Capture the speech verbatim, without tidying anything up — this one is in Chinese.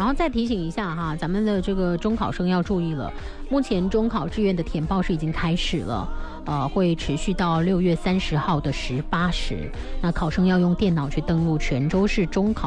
后再提醒一下哈，咱们的这个中考生要注意了，目前中考志愿的填报是已经开始了，呃，会持续到六月三十号的十八时。那考生要用电脑去登录泉州市中考